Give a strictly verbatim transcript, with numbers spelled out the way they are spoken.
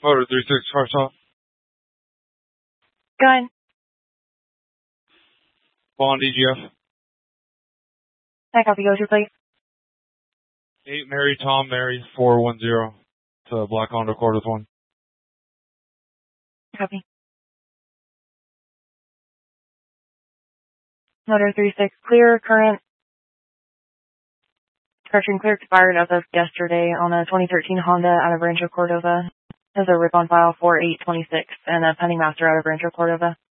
Motor three six, car stop. Go ahead. Bond E G F. I copy. Go to your place. eight Mary Tom Mary four one zero. To Black Honda Accord with one. Copy. Motor three six, clear, current. Correction, clear expired as of yesterday on a twenty thirteen Honda out of Rancho Cordova. There's a rip on file for eight twenty-six and a pending master out of Rancho Cordova.